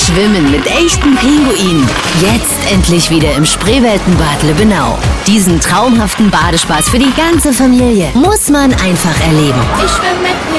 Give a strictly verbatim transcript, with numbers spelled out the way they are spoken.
Schwimmen mit echten Pinguinen. Jetzt endlich wieder im Spreeweltenbad Lübbenau. Diesen traumhaften Badespaß für die ganze Familie muss man einfach erleben. Ich schwimm mit